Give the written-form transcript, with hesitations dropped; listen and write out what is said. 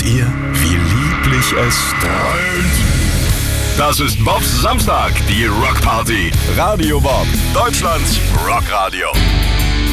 ihr, wie lieblich es träumt? Das ist Bobs Samstag, die Rockparty. Radio Bob, Deutschlands Rockradio.